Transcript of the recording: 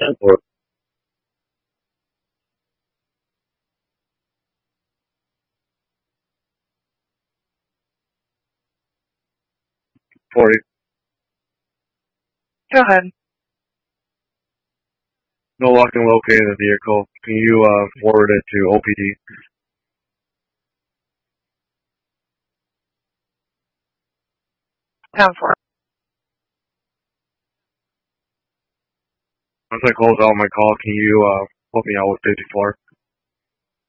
Or 40. Go ahead. No luck in locating the vehicle. Can you forward it to OPD? Down for it. Once I close out my call, can you help me out with 54?